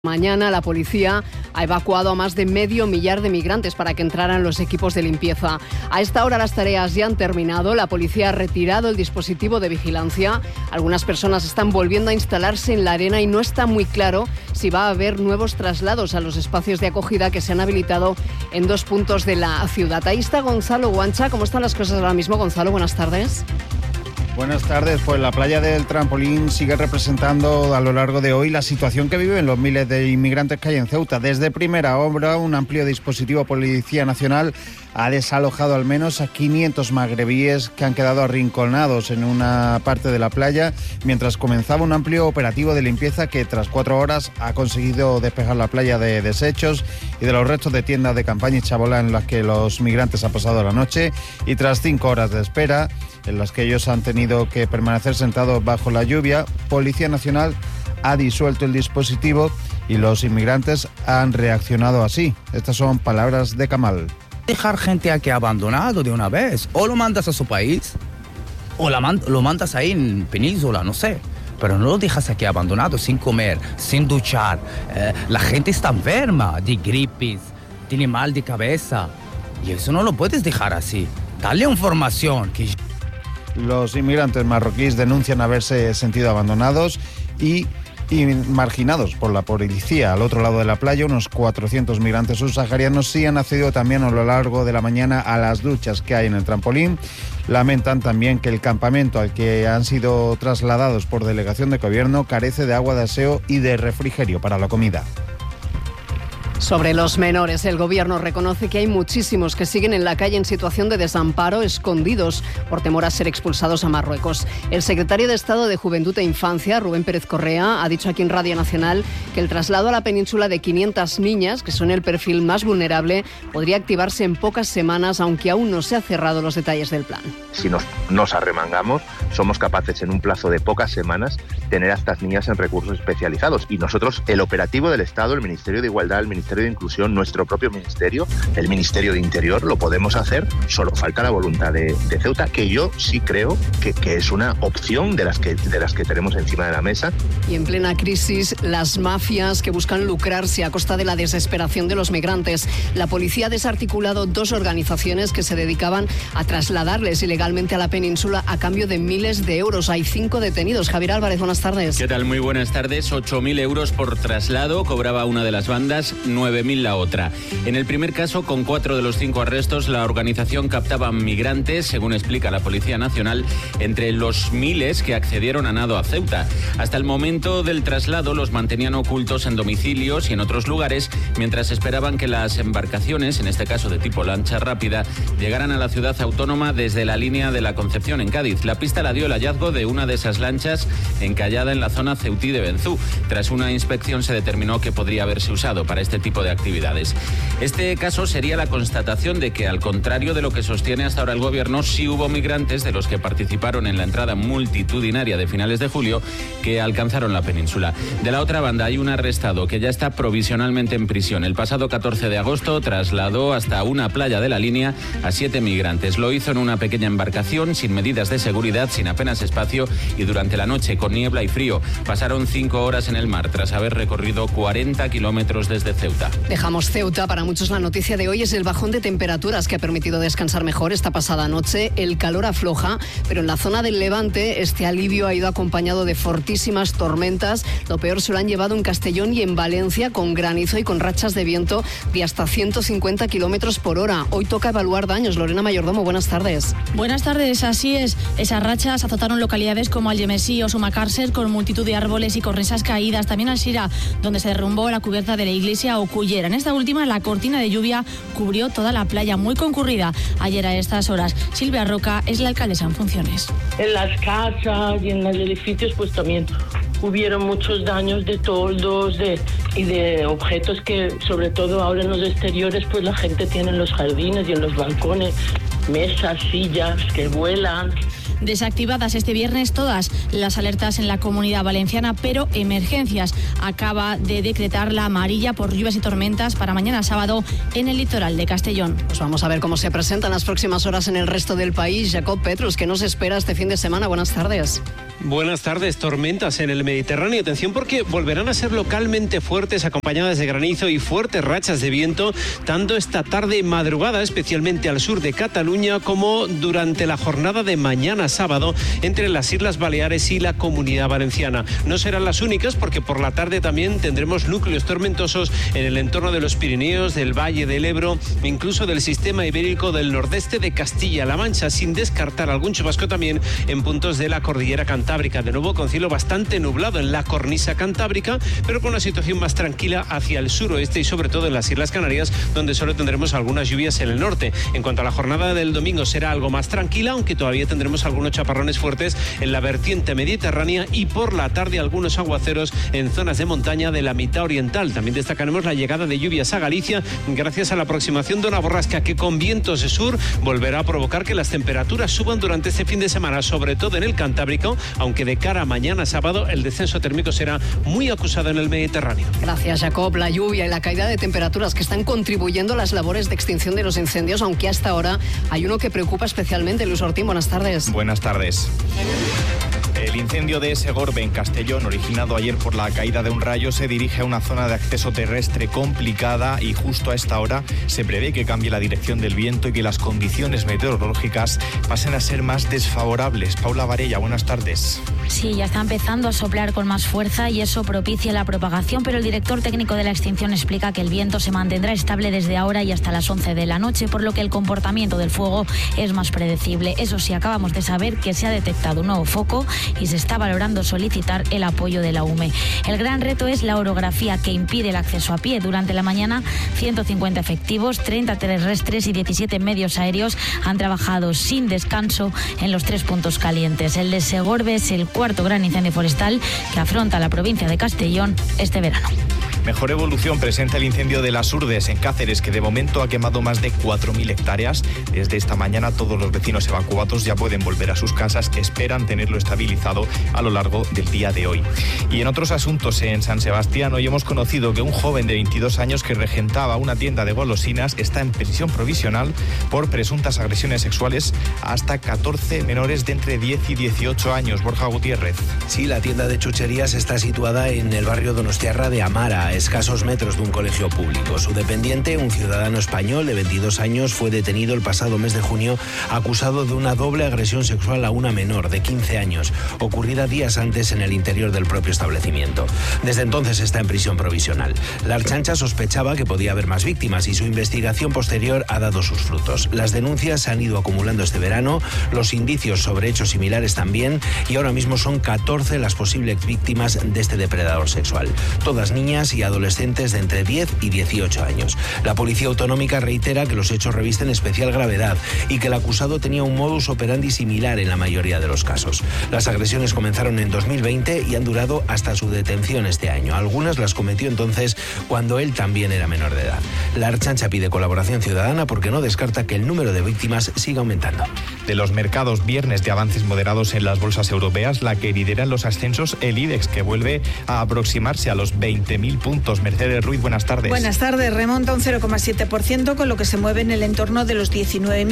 Mañana la policía ha evacuado a más de 500.000 de migrantes para que entraran los equipos de limpieza. A esta hora las tareas ya han terminado. La policía ha retirado el dispositivo de vigilancia. Algunas personas están volviendo a instalarse en la arena y no está muy claro si va a haber nuevos traslados a los espacios de acogida que se han habilitado en 2 puntos de la ciudad. Ahí está Gonzalo Guancha. ¿Cómo están las cosas ahora mismo, Gonzalo? Buenas tardes. Buenas tardes. Pues la playa del Trampolín sigue representando a lo largo de hoy la situación que viven los miles de inmigrantes que hay en Ceuta. Desde primera hora, un amplio dispositivo Policía Nacional ha desalojado al menos a 500 magrebíes que han quedado arrinconados en una parte de la playa, mientras comenzaba un amplio operativo de limpieza que tras 4 horas ha conseguido despejar la playa de desechos y de los restos de tiendas de campaña y chabola en las que los migrantes han pasado la noche, y tras 5 horas de espera en las que ellos han tenido que permanecer sentados bajo la lluvia, Policía Nacional ha disuelto el dispositivo y los inmigrantes han reaccionado así. Estas son palabras de Kamal. Dejar gente aquí abandonado de una vez, o lo mandas a su país, o lo mandas ahí en Península, no sé. Pero no lo dejas aquí abandonado, sin comer, sin duchar. La gente está enferma de gripes, tiene mal de cabeza. Y eso no lo puedes dejar así. Dale información. Los inmigrantes marroquíes denuncian haberse sentido abandonados y marginados por la policía. Al otro lado de la playa, unos 400 migrantes subsaharianos sí han accedido también a lo largo de la mañana a las duchas que hay en el trampolín. Lamentan también que el campamento al que han sido trasladados por delegación de gobierno carece de agua de aseo y de refrigerio para la comida. Sobre los menores, el Gobierno reconoce que hay muchísimos que siguen en la calle en situación de desamparo, escondidos por temor a ser expulsados a Marruecos. El secretario de Estado de Juventud e Infancia, Rubén Pérez Correa, ha dicho aquí en Radio Nacional que el traslado a la península de 500 niñas, que son el perfil más vulnerable, podría activarse en pocas semanas, aunque aún no se han cerrado los detalles del plan. Si nos arremangamos, somos capaces en un plazo de pocas semanas tener a estas niñas en recursos especializados. Y nosotros, el operativo del Estado, el Ministerio de Igualdad, el Ministerio de Inclusión, nuestro propio ministerio, el Ministerio de Interior, lo podemos hacer. Solo falta la voluntad de Ceuta, que yo sí creo que es una opción de las que tenemos encima de la mesa. Y en plena crisis, las mafias que buscan lucrarse a costa de la desesperación de los migrantes. La policía ha desarticulado 2 organizaciones que se dedicaban a trasladarles ilegalmente a la península a cambio de miles de euros. Hay 5 detenidos. Javier Álvarez, buenas tardes. ¿Qué tal? Muy buenas tardes. 8.000 euros por traslado cobraba una de las bandas, 9.000 la otra. En el primer caso, con 4 de los 5 arrestos, la organización captaba migrantes, según explica la Policía Nacional, entre los miles que accedieron a nado a Ceuta. Hasta el momento del traslado los mantenían ocultos en domicilios y en otros lugares, mientras esperaban que las embarcaciones, en este caso de tipo lancha rápida, llegaran a la ciudad autónoma desde la línea de la Concepción en Cádiz. La pista la dio el hallazgo de una de esas lanchas encallada en la zona ceutí de Benzú. Tras una inspección se determinó que podría haberse usado para este tipo de actividades. Este caso sería la constatación de que, al contrario de lo que sostiene hasta ahora el Gobierno, sí hubo migrantes de los que participaron en la entrada multitudinaria de finales de julio que alcanzaron la península. De la otra banda hay un arrestado que ya está provisionalmente en prisión. El pasado 14 de agosto trasladó hasta una playa de la línea a 7 migrantes. Lo hizo en una pequeña embarcación, sin medidas de seguridad, sin apenas espacio y durante la noche, con niebla y frío. Pasaron 5 horas en el mar tras haber recorrido 40 kilómetros desde Ceuta. Dejamos Ceuta. Para muchos la noticia de hoy es el bajón de temperaturas que ha permitido descansar mejor esta pasada noche. El calor afloja, pero en la zona del Levante este alivio ha ido acompañado de fortísimas tormentas. Lo peor se lo han llevado en Castellón y en Valencia, con granizo y con rachas de viento de hasta 150 kilómetros por hora. Hoy toca evaluar daños. Lorena Mayordomo, buenas tardes. Buenas tardes, así es. Esas rachas azotaron localidades como Algemesí o Sumacàrcer, con multitud de árboles y cornisas caídas. También Alzira, donde se derrumbó la cubierta de la iglesia, o Cullera. En esta última, la cortina de lluvia cubrió toda la playa, muy concurrida ayer a estas horas. Silvia Roca es la alcaldesa en funciones. En las casas y en los edificios pues también hubieron muchos daños de toldos y de objetos que, sobre todo ahora en los exteriores, pues la gente tiene en los jardines y en los balcones. mesas, sillas que vuelan. Desactivadas este viernes todas las alertas en la Comunidad Valenciana, pero emergencias acaba de decretar la amarilla por lluvias y tormentas para mañana sábado en el litoral de Castellón. Pues vamos a ver cómo se presentan las próximas horas en el resto del país. Jacob Petrus, ¿qué nos espera este fin de semana? Buenas tardes. Buenas tardes. Tormentas en el Mediterráneo. Atención porque volverán a ser localmente fuertes, acompañadas de granizo y fuertes rachas de viento, tanto esta tarde y madrugada, especialmente al sur de Cataluña, como durante la jornada de mañana sábado entre las Islas Baleares y la Comunidad Valenciana. No serán las únicas porque por la tarde también tendremos núcleos tormentosos en el entorno de los Pirineos, del Valle del Ebro, incluso del sistema ibérico del nordeste de Castilla-La Mancha, sin descartar algún chubasco también en puntos de la cordillera cantábrica. De nuevo con cielo bastante nublado en la cornisa cantábrica, pero con una situación más tranquila hacia el suroeste y sobre todo en las Islas Canarias, donde solo tendremos algunas lluvias en el norte. En cuanto a la jornada del domingo, será algo más tranquila, aunque todavía tendremos algunos chaparrones fuertes en la vertiente mediterránea y por la tarde algunos aguaceros en zonas de montaña de la mitad oriental. También destacaremos la llegada de lluvias a Galicia gracias a la aproximación de una borrasca que con vientos de sur volverá a provocar que las temperaturas suban durante este fin de semana, sobre todo en el Cantábrico, aunque de cara a mañana sábado el descenso térmico será muy acusado en el Mediterráneo. Gracias, Jacob. La lluvia y la caída de temperaturas que están contribuyendo a las labores de extinción de los incendios, aunque hasta ahora hay uno que preocupa especialmente. Luis Ortín, buenas tardes. Buenas tardes. El incendio de Segorbe en Castellón, originado ayer por la caída de un rayo, se dirige a una zona de acceso terrestre complicada y justo a esta hora se prevé que cambie la dirección del viento y que las condiciones meteorológicas pasen a ser más desfavorables. Paula Varella, buenas tardes. Sí, ya está empezando a soplar con más fuerza y eso propicia la propagación, pero el director técnico de la extinción explica que el viento se mantendrá estable desde ahora y hasta las 11 de la noche, por lo que el comportamiento del fuego es más predecible. Eso sí, acabamos de saber que se ha detectado un nuevo foco y se está valorando solicitar el apoyo de la UME. El gran reto es la orografía que impide el acceso a pie. Durante la mañana, 150 efectivos, 30 terrestres y 17 medios aéreos han trabajado sin descanso en los 3 puntos calientes. El de Segorbe es el cuarto gran incendio forestal que afronta la provincia de Castellón este verano. Mejor evolución presenta el incendio de las Urdes en Cáceres, que de momento ha quemado más de 4.000 hectáreas. Desde esta mañana todos los vecinos evacuados ya pueden volver a sus casas, que esperan tenerlo estabilizado a lo largo del día de hoy. Y en otros asuntos, en San Sebastián, hoy hemos conocido que un joven de 22 años que regentaba una tienda de golosinas está en prisión provisional por presuntas agresiones sexuales a hasta 14 menores de entre 10 y 18 años. Borja Gutiérrez. Sí, la tienda de chucherías está situada en el barrio donostiarra de Amara, a escasos metros de un colegio público. Su dependiente, un ciudadano español de 22 años, fue detenido el pasado mes de junio acusado de una doble agresión sexual a una menor de 15 años, ocurrida días antes en el interior del propio establecimiento. Desde entonces está en prisión provisional. La Ertzaintza sospechaba que podía haber más víctimas y su investigación posterior ha dado sus frutos. Las denuncias se han ido acumulando este verano, los indicios sobre hechos similares también, y ahora mismo son 14 las posibles víctimas de este depredador sexual. Todas niñas y adolescentes de entre 10 y 18 años. La Policía Autonómica reitera que los hechos revisten especial gravedad y que el acusado tenía un modus operandi similar en la mayoría de los casos. Las agresiones comenzaron en 2020 y han durado hasta su detención este año. Algunas las cometió entonces cuando él también era menor de edad. La Ertzaintza pide colaboración ciudadana porque no descarta que el número de víctimas siga aumentando. De los mercados, viernes de avances moderados en las bolsas europeas, la que lidera los ascensos, el IBEX, que vuelve a aproximarse a los 20.000 puntos. Mercedes Ruiz, buenas tardes. Buenas tardes. Remonta un 0,7%, con lo que se mueve en el entorno de los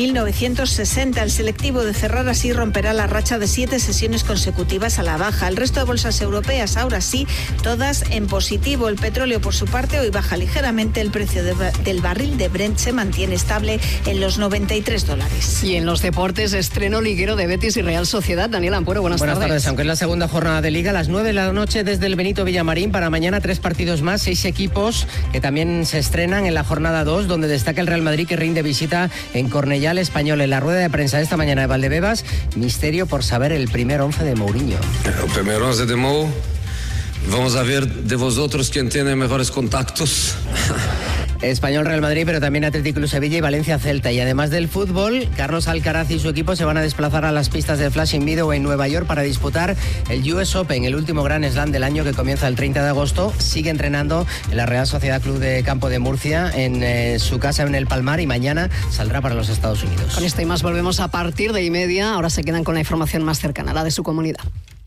19.960. El selectivo de cerrar así romperá la racha de 7 sesiones consecutivas a la baja. El resto de bolsas europeas, ahora sí, todas en positivo. El petróleo, por su parte, hoy baja ligeramente. El precio del barril de Brent se mantiene estable en los $93. Y en los deportes, estreno liguero de Betis y Real Sociedad. Daniel Ampuero, buenas tardes. Buenas tardes. Aunque es la segunda jornada de Liga, a las 9 de la noche desde el Benito Villamarín. Para mañana 3 partidos más, 6 equipos que también se estrenan en la jornada 2, donde destaca el Real Madrid, que rinde visita en Cornellá al Español. En la rueda de prensa de esta mañana de Valdebebas, misterio por saber el primer 11 de Mourinho. El primer 11 de Mou. Vamos a ver de vosotros quién tiene mejores contactos. Español Real Madrid, pero también Athletic Club Sevilla y Valencia Celta. Y además del fútbol, Carlos Alcaraz y su equipo se van a desplazar a las pistas del Flushing Meadow en Nueva York para disputar el US Open, el último Grand Slam del año que comienza el 30 de agosto. Sigue entrenando en la Real Sociedad Club de Campo de Murcia, en su casa en el Palmar, y mañana saldrá para los Estados Unidos. Con esto y más volvemos a partir de 1:30. Ahora se quedan con la información más cercana, la de su comunidad.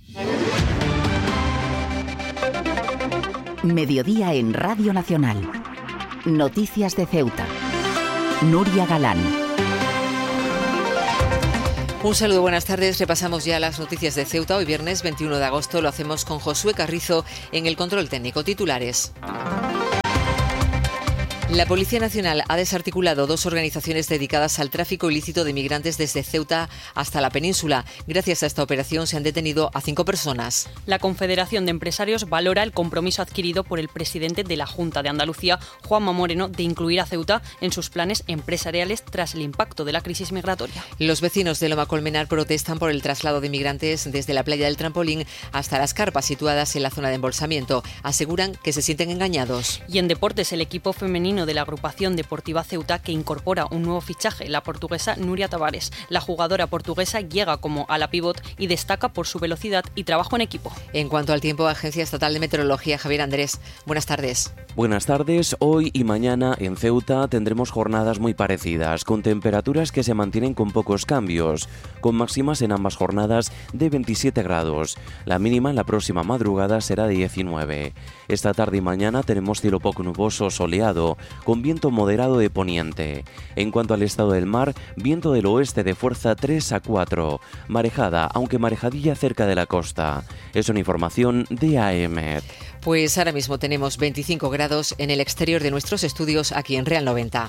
Mediodía en Radio Nacional. Noticias de Ceuta. Nuria Galán. Un saludo, buenas tardes. Repasamos ya las noticias de Ceuta. Hoy viernes 21 de agosto lo hacemos con Josué Carrizo en el control técnico. Titulares. La Policía Nacional ha desarticulado 2 organizaciones dedicadas al tráfico ilícito de migrantes desde Ceuta hasta la península. Gracias a esta operación se han detenido a 5 personas. La Confederación de Empresarios valora el compromiso adquirido por el presidente de la Junta de Andalucía, Juanma Moreno, de incluir a Ceuta en sus planes empresariales tras el impacto de la crisis migratoria. Los vecinos de Loma Colmenar protestan por el traslado de migrantes desde la playa del Trampolín hasta las carpas situadas en la zona de embolsamiento. Aseguran que se sienten engañados. Y en deportes, el equipo femenino de la agrupación deportiva Ceuta, que incorpora un nuevo fichaje, la portuguesa Nuria Tavares. La jugadora portuguesa llega como ala pívot y destaca por su velocidad y trabajo en equipo. En cuanto al tiempo, Agencia Estatal de Meteorología, Javier Andrés. Buenas tardes. Buenas tardes. Hoy y mañana en Ceuta tendremos jornadas muy parecidas, con temperaturas que se mantienen con pocos cambios, con máximas en ambas jornadas de 27 grados. La mínima en la próxima madrugada será de 19. Esta tarde y mañana tenemos cielo poco nuboso, soleado, con viento moderado de poniente. En cuanto al estado del mar, viento del oeste de fuerza 3 a 4. Marejada, aunque marejadilla cerca de la costa. Es una información de AEMET. Pues ahora mismo tenemos 25 grados en el exterior de nuestros estudios aquí en Real 90.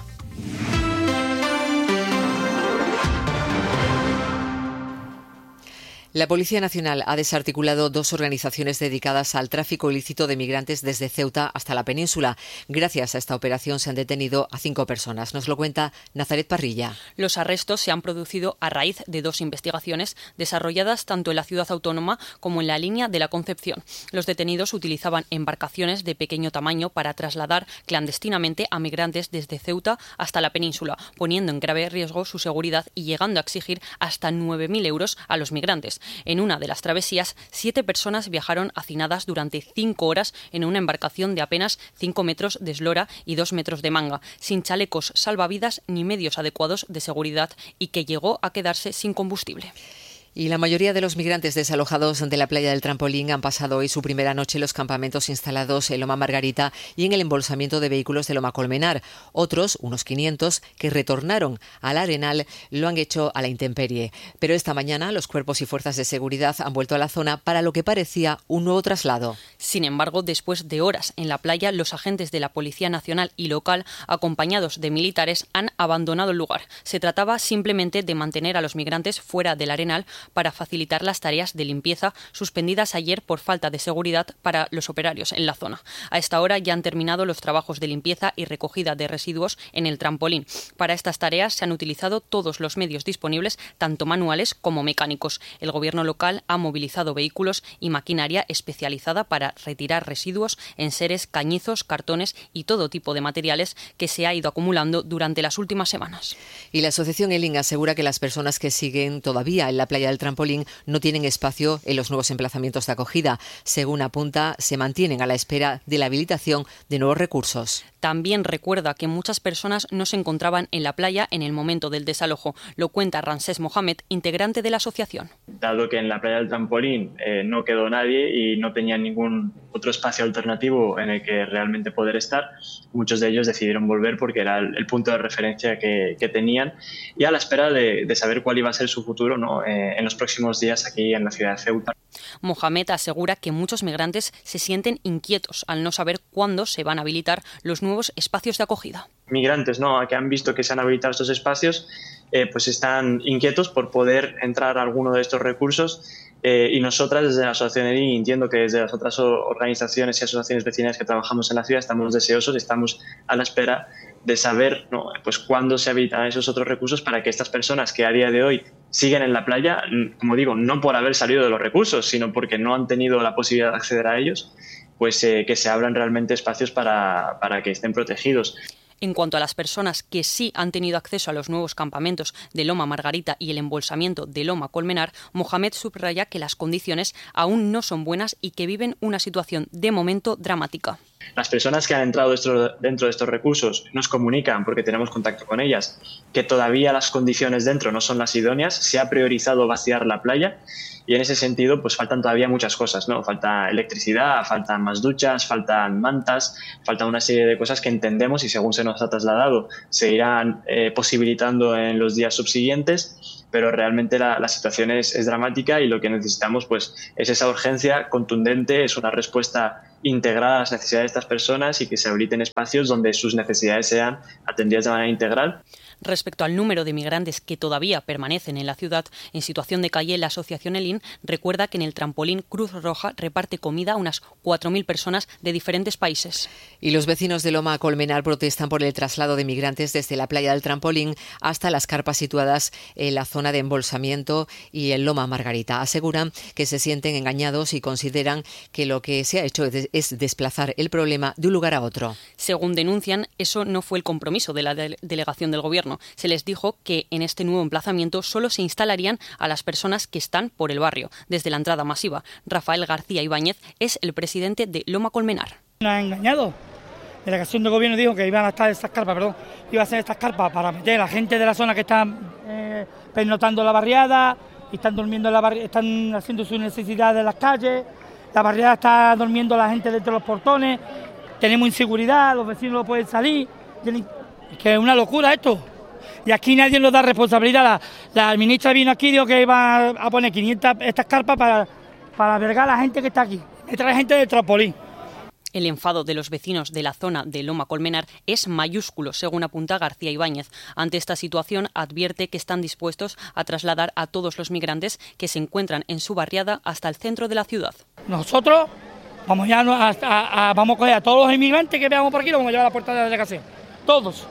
La Policía Nacional ha desarticulado 2 organizaciones dedicadas al tráfico ilícito de migrantes desde Ceuta hasta la península. Gracias a esta operación se han detenido a 5 personas. Nos lo cuenta Nazaret Parrilla. Los arrestos se han producido a raíz de 2 investigaciones desarrolladas tanto en la ciudad autónoma como en la línea de la Concepción. Los detenidos utilizaban embarcaciones de pequeño tamaño para trasladar clandestinamente a migrantes desde Ceuta hasta la península, poniendo en grave riesgo su seguridad y llegando a exigir hasta 9.000 euros a los migrantes. En una de las travesías, 7 personas viajaron hacinadas durante 5 horas en una embarcación de apenas 5 metros de eslora y 2 metros de manga, sin chalecos salvavidas ni medios adecuados de seguridad, y que llegó a quedarse sin combustible. Y la mayoría de los migrantes desalojados de la playa del Trampolín han pasado hoy su primera noche en los campamentos instalados en Loma Margarita y en el embolsamiento de vehículos de Loma Colmenar. Otros, unos 500, que retornaron al Arenal, lo han hecho a la intemperie. Pero esta mañana los cuerpos y fuerzas de seguridad han vuelto a la zona para lo que parecía un nuevo traslado. Sin embargo, después de horas en la playa, los agentes de la Policía Nacional y local, acompañados de militares, han abandonado el lugar. Se trataba simplemente de mantener a los migrantes fuera del Arenal para facilitar las tareas de limpieza suspendidas ayer por falta de seguridad para los operarios en la zona. A esta hora ya han terminado los trabajos de limpieza y recogida de residuos en el trampolín. Para estas tareas se han utilizado todos los medios disponibles, tanto manuales como mecánicos. El gobierno local ha movilizado vehículos y maquinaria especializada para retirar residuos, enseres, cañizos, cartones y todo tipo de materiales que se ha ido acumulando durante las últimas semanas. Y la asociación Eling asegura que las personas que siguen todavía en la playa del Trampolín no tienen espacio en los nuevos emplazamientos de acogida. Según apunta, se mantienen a la espera de la habilitación de nuevos recursos. También recuerda que muchas personas no se encontraban en la playa en el momento del desalojo. Lo cuenta Ramsés Mohamed, integrante de la asociación. Dado que en la playa del Trampolín no quedó nadie y no tenían ningún otro espacio alternativo en el que realmente poder estar, muchos de ellos decidieron volver porque era el punto de referencia que tenían, y a la espera de saber cuál iba a ser su futuro, ¿no?, en los próximos días aquí en la ciudad de Ceuta. Mohamed asegura que muchos migrantes se sienten inquietos al no saber cuándo se van a habilitar los nuevos espacios de acogida. Migrantes, ¿no?, que han visto que se han habilitado estos espacios, pues están inquietos por poder entrar a alguno de estos recursos, y nosotras desde la asociación Eling, entiendo que desde las otras organizaciones y asociaciones vecinales que trabajamos en la ciudad, estamos deseosos, estamos a la espera de saber, ¿no?, pues cuándo se habilitan esos otros recursos para que estas personas que a día de hoy siguen en la playa, como digo, no por haber salido de los recursos, sino porque no han tenido la posibilidad de acceder a ellos, pues que se abran realmente espacios para que estén protegidos. En cuanto a las personas que sí han tenido acceso a los nuevos campamentos de Loma Margarita y el embolsamiento de Loma Colmenar, Mohamed subraya que las condiciones aún no son buenas y que viven una situación de momento dramática. Las personas que han entrado dentro de estos recursos nos comunican, porque tenemos contacto con ellas, que todavía las condiciones dentro no son las idóneas. Se ha priorizado vaciar la playa y en ese sentido pues faltan todavía muchas cosas, ¿no? Falta electricidad, faltan más duchas, faltan mantas, falta una serie de cosas que entendemos y según se nos ha trasladado se irán posibilitando en los días subsiguientes, pero realmente la situación es dramática y lo que necesitamos pues es esa urgencia contundente, es una respuesta integrada a las necesidades de estas personas y que se habiliten espacios donde sus necesidades sean atendidas de manera integral. Respecto al número de migrantes que todavía permanecen en la ciudad en situación de calle, la asociación Elín recuerda que en el trampolín Cruz Roja reparte comida a unas 4.000 personas de diferentes países. Y los vecinos de Loma Colmenar protestan por el traslado de migrantes desde la playa del trampolín hasta las carpas situadas en la zona de embolsamiento y en Loma Margarita. Aseguran que se sienten engañados y consideran que lo que se ha hecho es desplazar el problema de un lugar a otro. Según denuncian, eso no fue el compromiso de la delegación del Gobierno. Se les dijo que en este nuevo emplazamiento solo se instalarían a las personas que están por el barrio, desde la entrada masiva. Rafael García Ibáñez es el presidente de Loma Colmenar. Nos han engañado. La delegación del Gobierno dijo que iban a estar estas carpas, iba a ser estas carpas para meter a la gente de la zona que están pernotando la barriada, y están durmiendo están haciendo sus necesidades en las calles. La barriada está durmiendo la gente dentro de los portones. Tenemos inseguridad, los vecinos no pueden salir. Es que es una locura esto. Y aquí nadie nos da responsabilidad. La ministra vino aquí y dijo que iba a poner 500 estas carpas para albergar a la gente que está aquí. Meter a la gente del trampolín. El enfado de los vecinos de la zona de Loma Colmenar es mayúsculo, según apunta García Ibáñez. Ante esta situación, advierte que están dispuestos a trasladar a todos los migrantes que se encuentran en su barriada hasta el centro de la ciudad. Nosotros vamos a coger a todos los inmigrantes que veamos por aquí, los vamos a llevar a la puerta de la delegación. Todos.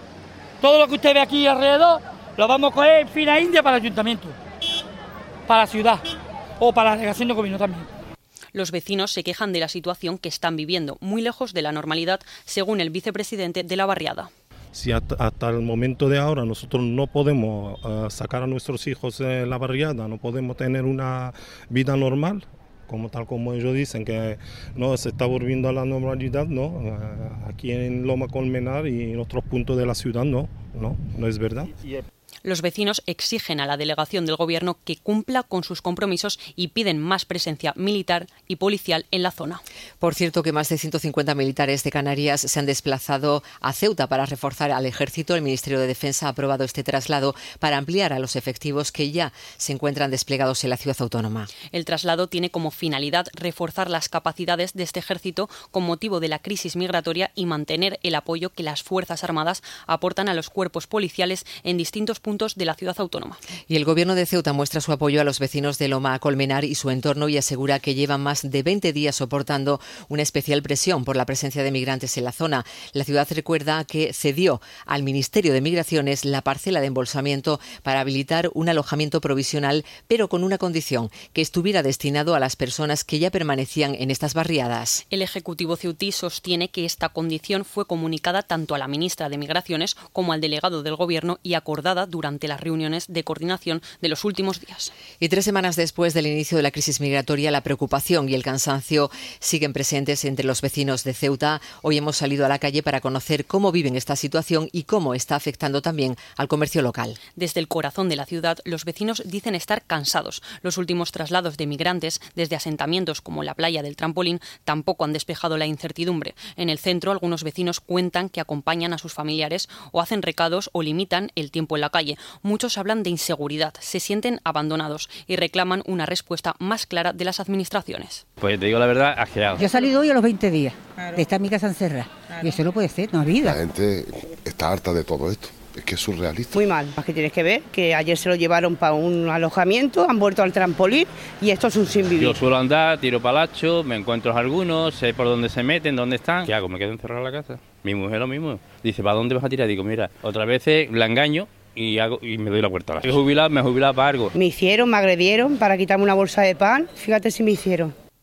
Todo lo que usted ve aquí alrededor lo vamos a coger en fila india para el ayuntamiento, para la ciudad o para la delegación de gobierno también. Los vecinos se quejan de la situación que están viviendo, muy lejos de la normalidad, según el vicepresidente de la barriada. Si hasta el momento de ahora nosotros no podemos sacar a nuestros hijos de la barriada, no podemos tener una vida normal, como ellos dicen, que no se está volviendo a la normalidad, no, aquí en Loma Colmenar y en otros puntos de la ciudad no es verdad. Los vecinos exigen a la delegación del Gobierno que cumpla con sus compromisos y piden más presencia militar y policial en la zona. Por cierto, que más de 150 militares de Canarias se han desplazado a Ceuta para reforzar al ejército. El Ministerio de Defensa ha aprobado este traslado para ampliar a los efectivos que ya se encuentran desplegados en la ciudad autónoma. El traslado tiene como finalidad reforzar las capacidades de este ejército con motivo de la crisis migratoria y mantener el apoyo que las Fuerzas Armadas aportan a los cuerpos policiales en distintos puntos de la ciudad autónoma. Y el Gobierno de Ceuta muestra su apoyo a los vecinos de Loma Colmenar y su entorno y asegura que llevan más de 20 días soportando una especial presión por la presencia de migrantes en la zona. La ciudad recuerda que cedió al Ministerio de Migraciones la parcela de embolsamiento para habilitar un alojamiento provisional, pero con una condición, que estuviera destinado a las personas que ya permanecían en estas barriadas. El Ejecutivo ceutí sostiene que esta condición fue comunicada tanto a la ministra de Migraciones como al delegado del Gobierno y acordada durante las reuniones de coordinación de los últimos días. Y 3 semanas después del inicio de la crisis migratoria, la preocupación y el cansancio siguen presentes entre los vecinos de Ceuta. Hoy hemos salido a la calle para conocer cómo viven esta situación y cómo está afectando también al comercio local. Desde el corazón de la ciudad, los vecinos dicen estar cansados. Los últimos traslados de migrantes desde asentamientos como la playa del Trampolín tampoco han despejado la incertidumbre. En el centro, algunos vecinos cuentan que acompañan a sus familiares o hacen recados o limitan el tiempo en la calle. Muchos hablan de inseguridad, se sienten abandonados y reclaman una respuesta más clara de las administraciones. Pues te digo la verdad, asqueado. Yo he salido hoy a los 20 días de estar en mi casa encerrada. Y eso no puede ser, no es vida. La gente está harta de todo esto. Es que es surrealista. Muy mal. Es que tienes que ver que ayer se lo llevaron para un alojamiento, han vuelto al trampolín y esto es un sin vivir. Yo suelo andar, tiro palacho, me encuentro algunos, sé por dónde se meten, dónde están. ¿Qué hago? ¿Me quedo encerrado en la casa? Mi mujer lo mismo. Dice, ¿para dónde vas a tirar? Digo, mira, otras veces la engaño y me doy la vuelta. Me he jubilado para algo. Me agredieron para quitarme una bolsa de pan. Fíjate si me hicieron.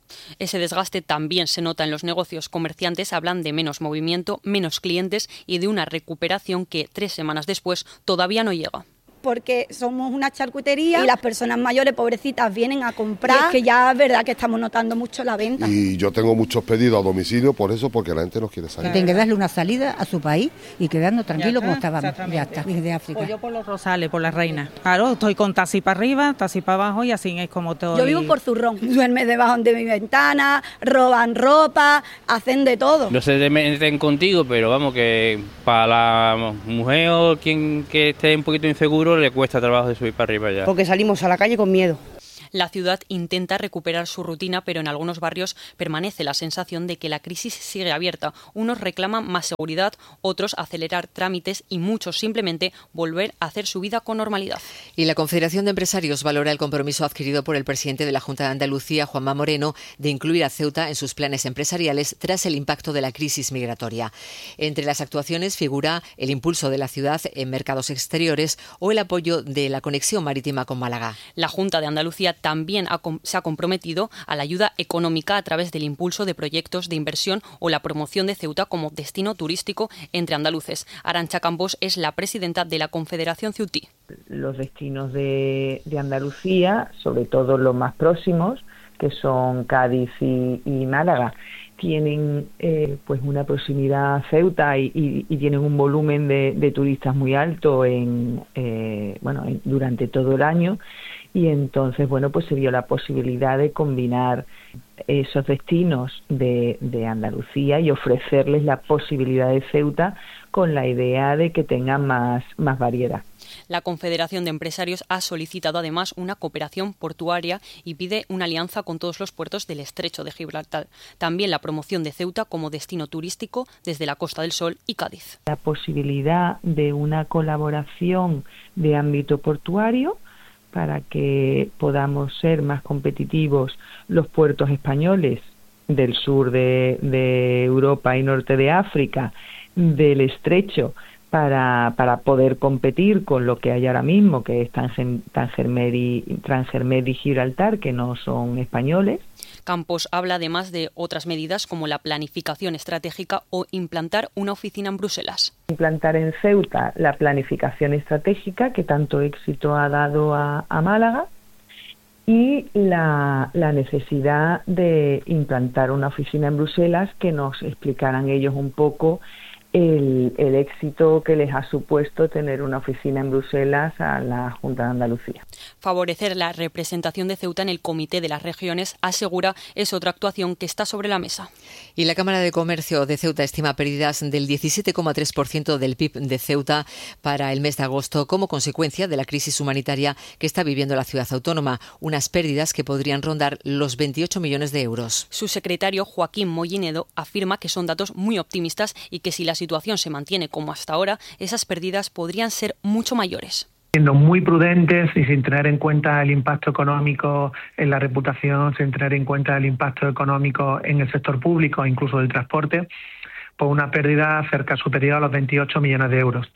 Ese desgaste también se nota en los negocios. Comerciantes hablan de menos movimiento, menos clientes y de una recuperación que 3 semanas después todavía no llega. Porque somos una charcutería y las personas mayores, pobrecitas, vienen a comprar. Y es que ya es verdad que estamos notando mucho la venta. Y yo tengo muchos pedidos a domicilio por eso, porque la gente no quiere salir. Tienen que darle una salida a su país y quedarnos tranquilos como estábamos. Ya está, desde África. Pues yo por los Rosales, por la Reina. Claro, estoy con taxi para arriba, taxi para abajo y así es como todo. Yo vivo por Zurrón. Duerme debajo de mi ventana, roban ropa, hacen de todo. No se meten contigo, pero vamos, que para la mujer o quien que esté un poquito inseguro le cuesta trabajo de subir para arriba ya. Porque salimos a la calle con miedo. La ciudad intenta recuperar su rutina, pero en algunos barrios permanece la sensación de que la crisis sigue abierta. Unos reclaman más seguridad, otros acelerar trámites y muchos simplemente volver a hacer su vida con normalidad. Y la Confederación de Empresarios valora el compromiso adquirido por el presidente de la Junta de Andalucía, Juanma Moreno, de incluir a Ceuta en sus planes empresariales tras el impacto de la crisis migratoria. Entre las actuaciones figura el impulso de la ciudad en mercados exteriores o el apoyo de la conexión marítima con Málaga. La Junta de Andalucía también se ha comprometido a la ayuda económica a través del impulso de proyectos de inversión o la promoción de Ceuta como destino turístico entre andaluces. Arantxa Campos es la presidenta de la Confederación Ceutí. Los destinos de Andalucía, sobre todo los más próximos, que son Cádiz y Málaga, tienen pues una proximidad a Ceuta y tienen un volumen de turistas muy alto durante todo el año. Y entonces, pues se vio la posibilidad de combinar esos destinos de Andalucía y ofrecerles la posibilidad de Ceuta con la idea de que tengan más variedad. La Confederación de Empresarios ha solicitado además una cooperación portuaria y pide una alianza con todos los puertos del Estrecho de Gibraltar. También la promoción de Ceuta como destino turístico desde la Costa del Sol y Cádiz. La posibilidad de una colaboración de ámbito portuario para que podamos ser más competitivos los puertos españoles del sur de Europa y norte de África, del Estrecho, para poder competir con lo que hay ahora mismo, que es Transgermed y Gibraltar, que no son españoles. Campos habla además de otras medidas como la planificación estratégica o implantar una oficina en Bruselas. Implantar en Ceuta la planificación estratégica que tanto éxito ha dado a Málaga y la necesidad de implantar una oficina en Bruselas, que nos explicaran ellos un poco el éxito que les ha supuesto tener una oficina en Bruselas a la Junta de Andalucía. Favorecer la representación de Ceuta en el Comité de las Regiones, asegura, es otra actuación que está sobre la mesa. Y la Cámara de Comercio de Ceuta estima pérdidas del 17,3% del PIB de Ceuta para el mes de agosto como consecuencia de la crisis humanitaria que está viviendo la ciudad autónoma, unas pérdidas que podrían rondar los 28 millones de euros. Su secretario, Joaquín Mollinedo, afirma que son datos muy optimistas y que si la situación se mantiene como hasta ahora, esas pérdidas podrían ser mucho mayores. Siendo muy prudentes y sin tener en cuenta el impacto económico en la reputación, sin tener en cuenta el impacto económico en el sector público, incluso del transporte, pues una pérdida superior a los 28 millones de euros,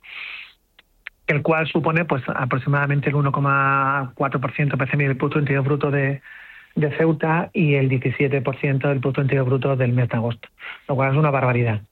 el cual supone pues aproximadamente el 1,4% del Producto Interior Bruto de Ceuta y el 17% del Producto Interior Bruto del mes de agosto, lo cual es una barbaridad.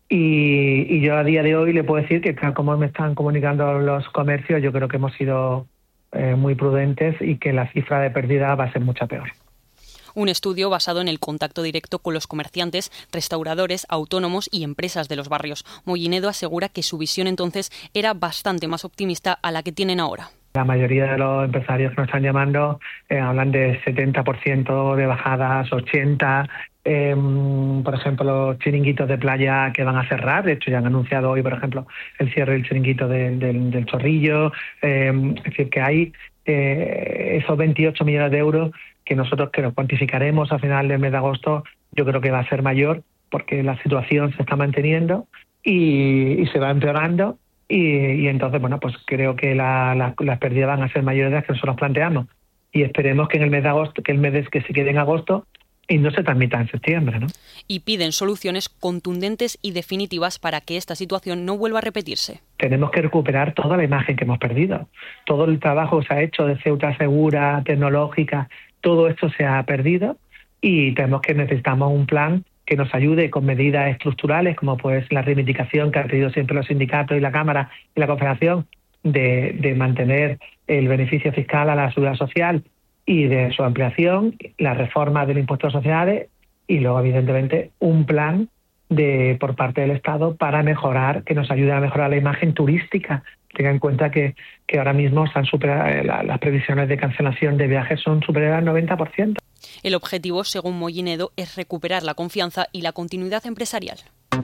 Y yo a día de hoy le puedo decir que, como me están comunicando los comercios, yo creo que hemos sido muy prudentes y que la cifra de pérdida va a ser mucha peor. Un estudio basado en el contacto directo con los comerciantes, restauradores, autónomos y empresas de los barrios. Mollinedo asegura que su visión entonces era bastante más optimista a la que tienen ahora. La mayoría de los empresarios que nos están llamando hablan de 70% de bajadas, 80%. Por ejemplo, los chiringuitos de playa que van a cerrar. De hecho, ya han anunciado hoy, por ejemplo, el cierre del chiringuito del Chorrillo. Es decir, que hay esos 28 millones de euros que nosotros que lo cuantificaremos a final del mes de agosto, yo creo que va a ser mayor porque la situación se está manteniendo y se va empeorando. Y entonces, pues creo que las pérdidas van a ser mayores de las que nosotros planteamos. Y esperemos que en el mes de agosto, que el mes que se quede en agosto, y no se transmita en septiembre, ¿no? Y piden soluciones contundentes y definitivas para que esta situación no vuelva a repetirse. Tenemos que recuperar toda la imagen que hemos perdido. Todo el trabajo que se ha hecho de Ceuta segura, tecnológica, todo esto se ha perdido y necesitamos un plan que nos ayude con medidas estructurales, como pues la reivindicación que han pedido siempre los sindicatos y la Cámara y la Confederación de mantener el beneficio fiscal a la seguridad social y de su ampliación, la reforma del impuesto a sociedades y luego, evidentemente, un plan por parte del Estado para mejorar, que nos ayude a mejorar la imagen turística. Tenga en cuenta que ahora mismo están las previsiones de cancelación de viajes son superiores al 90%. El objetivo, según Mollinedo, es recuperar la confianza y la continuidad empresarial.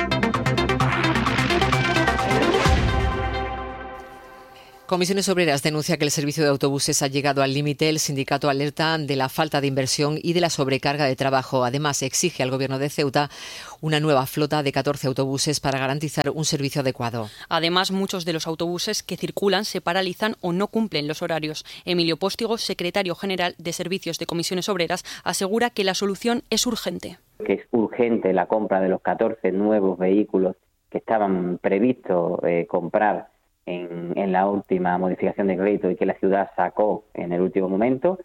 Comisiones Obreras denuncia que el servicio de autobuses ha llegado al límite. El sindicato alerta de la falta de inversión y de la sobrecarga de trabajo. Además, exige al Gobierno de Ceuta una nueva flota de 14 autobuses para garantizar un servicio adecuado. Además, muchos de los autobuses que circulan se paralizan o no cumplen los horarios. Emilio Póstigo, secretario general de Servicios de Comisiones Obreras, asegura que la solución es urgente. Que es urgente la compra de los 14 nuevos vehículos que estaban previstos comprar en la última modificación de crédito y que la ciudad sacó en el último momento,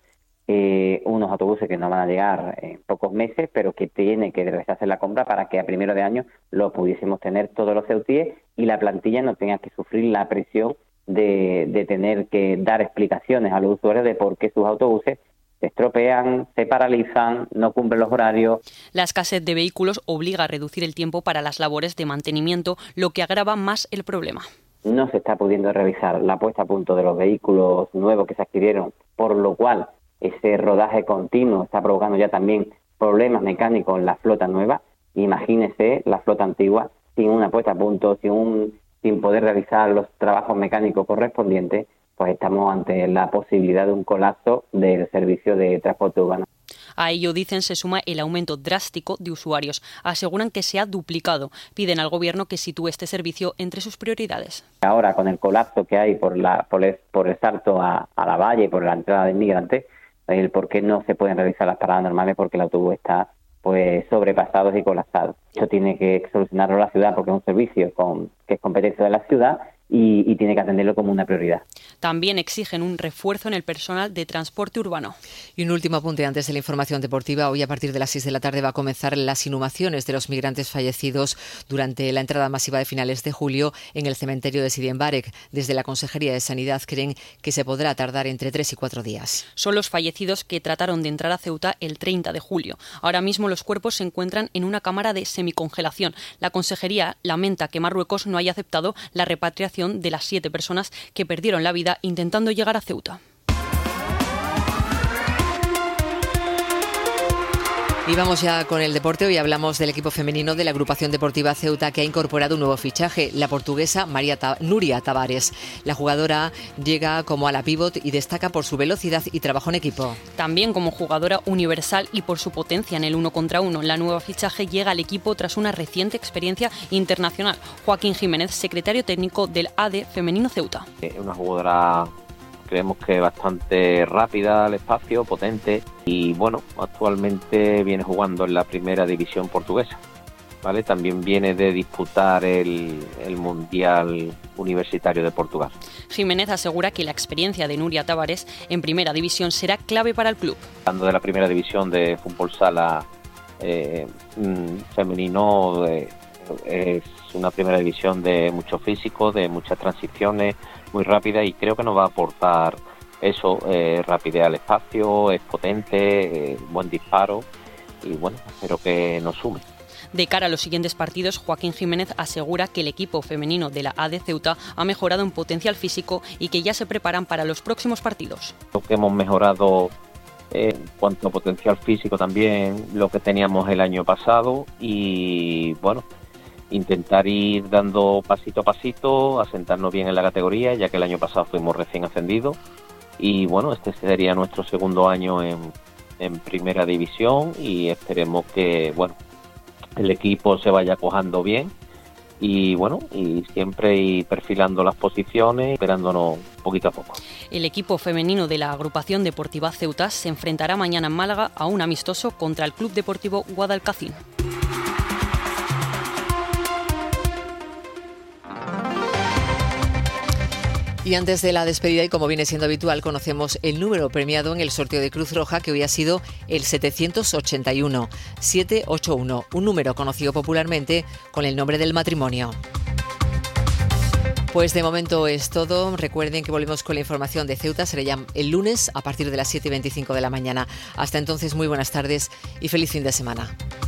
unos autobuses que nos van a llegar en pocos meses, pero que tiene que realizarse la compra para que a primero de año lo pudiésemos tener todos los ceutíes y la plantilla no tenga que sufrir la presión de tener que dar explicaciones a los usuarios de por qué sus autobuses se estropean, se paralizan, no cumplen los horarios. La escasez de vehículos obliga a reducir el tiempo para las labores de mantenimiento, lo que agrava más el problema. No se está pudiendo realizar la puesta a punto de los vehículos nuevos que se adquirieron, por lo cual ese rodaje continuo está provocando ya también problemas mecánicos en la flota nueva. Imagínese la flota antigua sin una puesta a punto, sin poder realizar los trabajos mecánicos correspondientes, pues estamos ante la posibilidad de un colapso del servicio de transporte urbano. A ello, dicen, se suma el aumento drástico de usuarios. Aseguran que se ha duplicado. Piden al Gobierno que sitúe este servicio entre sus prioridades. Ahora, con el colapso que hay por el salto a la valla y por la entrada de inmigrantes, el por qué no se pueden realizar las paradas normales porque el autobús está sobrepasado y colapsado. Esto tiene que solucionarlo la ciudad porque es un servicio que es competencia de la ciudad y tiene que atenderlo como una prioridad. También exigen un refuerzo en el personal de transporte urbano. Y un último apunte antes de la información deportiva. Hoy a partir de las 6 de la tarde va a comenzar las inhumaciones de los migrantes fallecidos durante la entrada masiva de finales de julio en el cementerio de Sidi Mbarek. Desde la Consejería de Sanidad creen que se podrá tardar entre 3 y 4 días. Son los fallecidos que trataron de entrar a Ceuta el 30 de julio. Ahora mismo los cuerpos se encuentran en una cámara de semicongelación. La Consejería lamenta que Marruecos no haya aceptado la repatriación de las 7 personas que perdieron la vida intentando llegar a Ceuta. Y vamos ya con el deporte. Hoy hablamos del equipo femenino de la agrupación deportiva Ceuta, que ha incorporado un nuevo fichaje, la portuguesa Nuria Tavares. La jugadora llega como ala pívot y destaca por su velocidad y trabajo en equipo. También como jugadora universal y por su potencia en el 1 contra 1. La nueva fichaje llega al equipo tras una reciente experiencia internacional. Joaquín Jiménez, secretario técnico del AD Femenino Ceuta. Una jugadora, creemos que bastante rápida al espacio, potente y bueno, actualmente viene jugando en la primera división portuguesa, ¿vale? También viene de disputar el Mundial Universitario de Portugal. Jiménez asegura que la experiencia de Nuria Tavares en primera división será clave para el club. Hablando de la primera división de fútbol sala femenino, es una primera división de mucho físico, de muchas transiciones, muy rápida, y creo que nos va a aportar eso, rapidez al espacio, es potente, buen disparo y bueno, espero que nos sume. De cara a los siguientes partidos, Joaquín Jiménez asegura que el equipo femenino de la AD Ceuta ha mejorado en potencial físico y que ya se preparan para los próximos partidos. Creo que hemos mejorado en cuanto a potencial físico también lo que teníamos el año pasado y bueno, intentar ir dando pasito a pasito, asentarnos bien en la categoría, ya que el año pasado fuimos recién ascendidos y bueno, este sería nuestro segundo año en primera división y esperemos que bueno, el equipo se vaya cojando bien y bueno, y siempre ir perfilando las posiciones, esperándonos poquito a poco. El equipo femenino de la agrupación deportiva Ceuta se enfrentará mañana en Málaga a un amistoso contra el Club Deportivo Guadalcacín. Y antes de la despedida, y como viene siendo habitual, conocemos el número premiado en el sorteo de Cruz Roja, que hoy ha sido el 781, 781, un número conocido popularmente con el nombre del matrimonio. Pues de momento es todo. Recuerden que volvemos con la información de Ceuta. Será ya el lunes a partir de las 7:25 de la mañana. Hasta entonces, muy buenas tardes y feliz fin de semana.